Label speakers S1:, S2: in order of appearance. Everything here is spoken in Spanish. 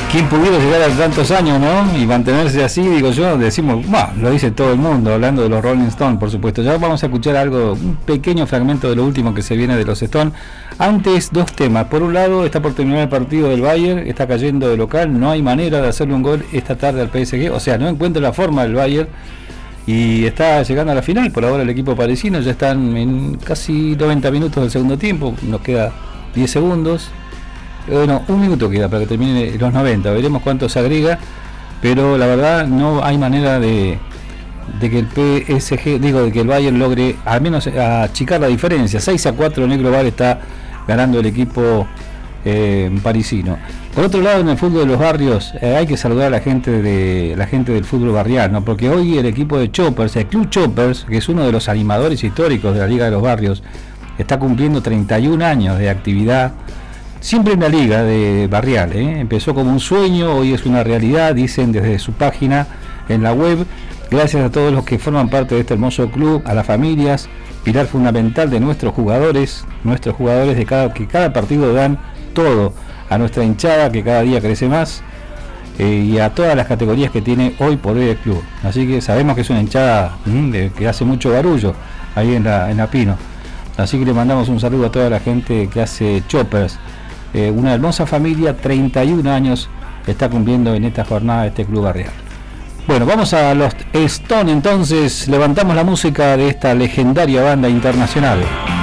S1: ¿Quién pudiera llegar a tantos años, no? Y mantenerse así, digo yo, decimos, bueno, lo dice todo el mundo, hablando de los Rolling Stones, por supuesto. Ya vamos a escuchar algo, un pequeño fragmento de lo último que se viene de los Stones. Antes, dos temas. Por un lado, está por terminar el partido del Bayern, está cayendo de local, no hay manera de hacerle un gol esta tarde al PSG, o sea, no encuentra la forma del Bayern y está llegando a la final. Por ahora el equipo parisino ya están en casi 90 minutos del segundo tiempo, nos queda 10 segundos. Bueno, un minuto queda para que termine los 90, veremos cuánto se agrega, pero la verdad no hay manera de que el PSG, de que el Bayern logre al menos achicar la diferencia. 6-4 el Negro Bar está ganando el equipo parisino. Por otro lado, en el fútbol de los barrios hay que saludar a la gente del fútbol barrial, ¿no? Porque hoy el equipo de Choppers, el Club Choppers, que es uno de los animadores históricos de la Liga de los Barrios, está cumpliendo 31 años de actividad. Siempre en la liga de barrial, empezó como un sueño, hoy es una realidad, dicen desde su página en la web. Gracias a todos los que forman parte de este hermoso club, a las familias, pilar fundamental de nuestros jugadores de que cada partido dan todo, a nuestra hinchada que cada día crece más, y a todas las categorías que tiene hoy por hoy el club. Así que sabemos que es una hinchada que hace mucho barullo ahí en la Pino. Así que le mandamos un saludo a toda la gente que hace Choppers. Una hermosa familia, 31 años está cumpliendo en esta jornada este club barrial. Bueno, vamos a los Stone entonces, levantamos la música de esta legendaria banda internacional.